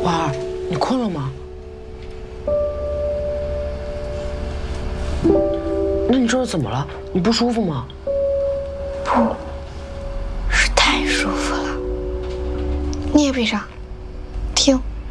婉儿，你困了吗？那你这是怎么了？你不舒服吗？ 不是太舒服了。你也闭上。